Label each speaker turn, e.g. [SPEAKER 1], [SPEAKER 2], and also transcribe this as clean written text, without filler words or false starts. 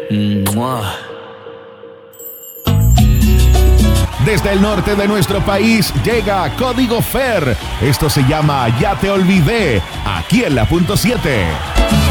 [SPEAKER 1] Mua.
[SPEAKER 2] Desde el norte de nuestro país llega Código Fer. Esto se llama Ya te olvidé, aquí en la .7.